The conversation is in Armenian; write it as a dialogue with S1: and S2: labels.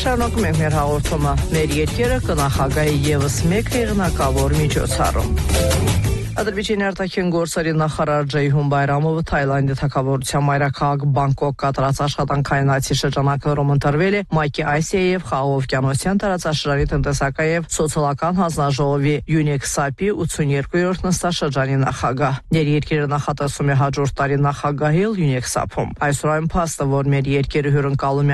S1: Շարունակում ենք մեր հաղորդումը։ Մեր երկերը կնախագահի ևս մեկ հեղինակավոր միջոցառում։ Ադրբեջանի արտաքին գործերի նախարար Ջեյհուն Բայրամովը Թայլանդի թագավորության մայրաքաղաք Բանգկոկ կատարած աշխատանքային այցի շրջանակներում ընտրվել է ՄԱԿ-ի Ասիայի եւ Խաղաղօվկիանոսյան տարածաշրջանի տնտեսական եւ սոցիալական հանձնաժողովի UNECSAP-ի 82-րդ նստաշրջանի նախագահ։ Երկիրը նախատեսում է հաջորդ տարի նախագահել UNECSAP-ում։ Այսօր այն փաստը, որ մեր երկիրը հյուրընկալում է